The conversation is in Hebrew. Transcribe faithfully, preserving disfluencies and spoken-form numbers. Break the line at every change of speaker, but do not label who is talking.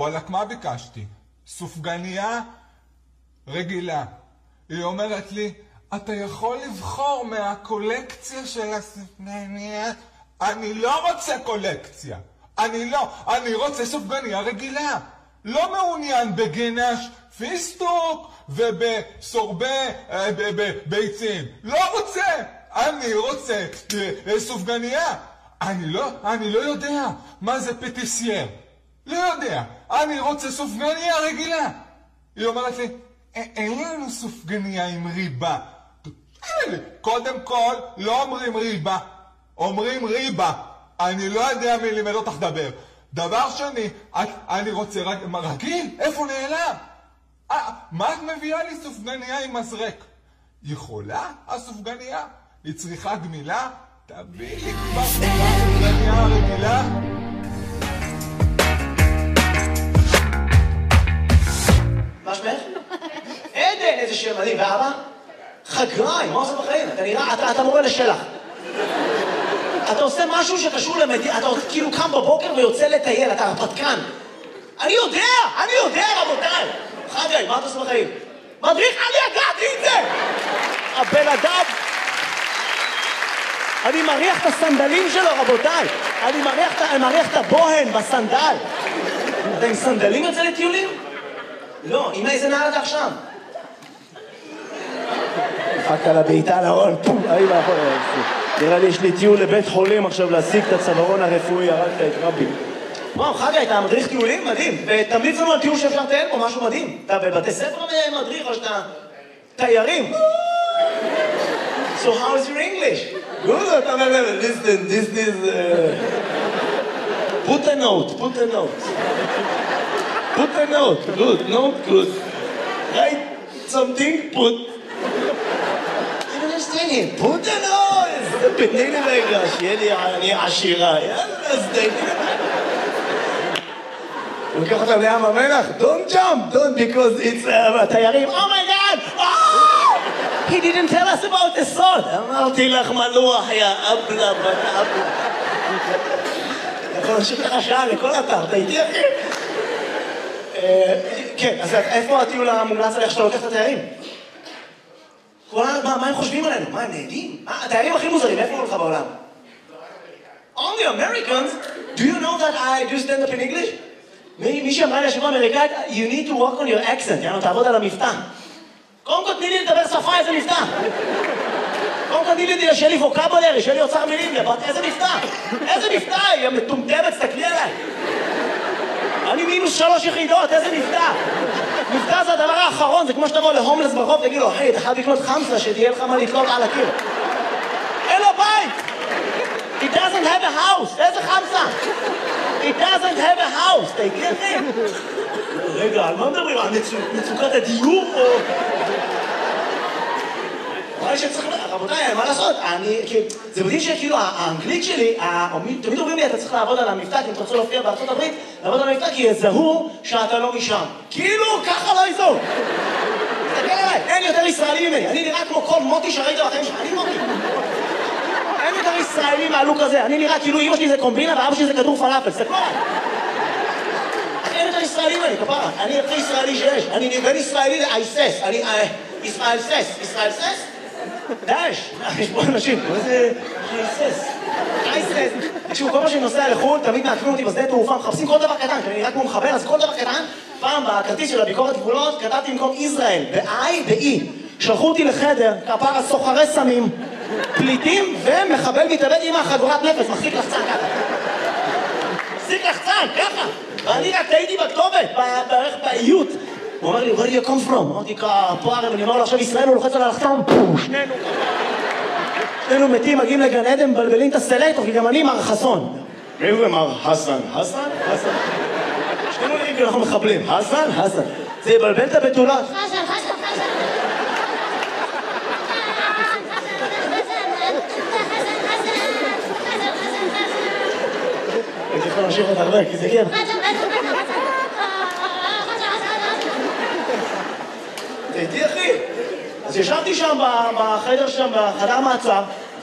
וואלק, מה ביקשתי? סופגניה רגילה. היא אומרת לי, אתה יכול לבחור מהקולקציה של הסופגניה? אני לא רוצה קולקציה. אני לא, אני רוצה סופגניה רגילה. לא מעוניין בגנש פיסטוק ובסורבי ביצים. לא רוצה. אני רוצה סופגניה. אני לא, אני לא יודע מה זה פטיסייר. לא יודע. אני רוצה סופגניה רגילה. היא אומרת לי, אין לנו סופגניה עם ריבה. קודם כל, לא אומרים ריבה. אומרים ריבה. אני לא יודע מי לימד אותך דבר. דבר שני, את, אני רוצה רק, רגיל, איפה נעלם? אה, מה את מביאה לי סופגניה עם מזרק? יכולה הסופגניה? היא צריכה גמילה? תביא לי כבר סופגניה רגילה.
מה שמך? עדן, איזה שם מדהים. ואבא? חגריים, מה עושה בחיים? אתה נראה, אתה, אתה מורה לשלח. אתה עושה משהו שקשור למדינה, אתה כאילו קם בבוקר ויוצא לטייל, אתה הרפתקן. אני יודע, אני יודע, רבותיי. חגי, מה אתה עושה בחיים? מדריך, אני ידעתי את זה! הבן אדם... אני מריח את הסנדלים שלו, רבותיי. אני מריח, אני מריח את הבוהן בסנדל. אתה עם סנדלים יוצא לטיולים? לא, עם איזה נעל אתה עכשיו? דפקת לה בעיטה לארון, פום, אי מאחור. נראה לי יש לי טיול לבית חולים עכשיו להשיג את הצווארון הרפואי, הרגת את רבי. וואו, חגי, אתה מדריך טיולים? מדהים. ותמליץ לנו על טיול שאפשר לטייל פה, משהו מדהים. אתה בבתי ספר מדריך או שאתה תיירים? So how is your English? Good, אתה אומר להם, listen, this is... Put a note, put a note. Put a note, good, note, good. Write something, put... I don't understand him. Put a note! תתני לי רגע, שיהיה לי אני עשירה. יאללה, אז תתני לי. הוא לוקח אותם לים המלח, don't jump, don't, because it's... התיירים, oh my god! Oh! He didn't tell us about the salt. אמרתי לך מלוח, יא אבלה, בת אבלה. אתה יכול להמשיך לך שעה לכל אתר, אתה איתי אחי? כן, אז איפה הטיול המומלץ עליך שאתה לוקח את התיירים? מה הם חושבים עלינו? מה, הם נהדים? התיירים הכי מוזרים, איפה הוא לך בעולם? Only Americans? Do you know that I do stand up in English? מי שאמרה לי השבוע אמריקאית, you need to work on your accent, יאנו, תעבוד על המבטא. קודם כל תני לי לדבר שפה, איזה מבטא. קודם כל תני לי, שיהיה לי ווקבולרי, שיהיה לי אוצר מילים, איזה מבטא. איזה מבטא, היא מטומטמת, תסתכלי עליי. אני מינוס שלוש יחידות, איזה מבטא. מבטא זה הדבר האחרון, זה כמו שתבוא להומלס ברחוב, תגיד לו, היי, אתה חייב לקנות חמסה, שתהיה לך מה לתלות על הקיר. אין לו בית! He doesn't have a house, איזה חמסה? He doesn't have a house, אתה יקרה אחי? רגע, על מה מדברים? על מצוקת הדיור או... אולי שצריך... רבותיי, מה לעשות? אני... זה מדהים שכאילו האנגלית שלי, תמיד אומרים לי, אתה צריך לעבוד על המבטא, כי אם אתה רוצה להופיע בארצות הברית, לעבוד על המבטא, כי יזהו שאתה לא משם. כאילו, ככה לא יזהו. תסתכל עליי, אין יותר ישראלי ממני. אני נראה כמו כל מוטי שראית בחיים שלך. אני מוטי. אין יותר ישראלי מהלוק הזה. אני נראה כאילו אמא שלי זה קומבינה ואבא שלי זה כדור פלאפל. תסתכלו עליי. אין יותר ישראלי ממני, כפרה. אני הכי ישראלי שיש. אני בין ישראלי לאייסס. אני... ישראל סס. ישראל סס? דאש, יש פה אנשים, מה זה אייסס? אייסס. תקשיבו, כל מה שאני נוסע לחו"ל, תמיד מעקמים אותי בשדה תעופה, מחפשים כל דבר קטן, כי אני נראה כמו מחבל, אז כל דבר קטן, פעם בכרטיס של הביקורת גבולות, כתבתי במקום ישראל, ב-I ב-E. שלחו אותי לחדר, כפרה סוחרי סמים, פליטים ומחבל מתאבד עם החגורת נפש, מחזיק לחצן ככה. מחזיק לחצן, ככה. ואני רק טעיתי בכתובת, בערך באיות. הוא אומר לי, where do you come from? אמרתי, פה הרי, אני אומר לו, עכשיו ישראל הוא לוחץ על הלחצן, פו, שנינו. שנינו מתים, מגיעים לגן עדן, מבלבלים את הסלקטור, כי גם אני מר חסון. מי זה מר חסן? חסן? חסן. שנינו נראים כי אנחנו מחבלים. חסן? חסן. זה יבלבל את הבתולות. חסן, חסן, חסן. אני יכול להמשיך את הרבה, כי זה כן. הייתי אחי. אז ישבתי שם בחדר שם, בחדר מעצר,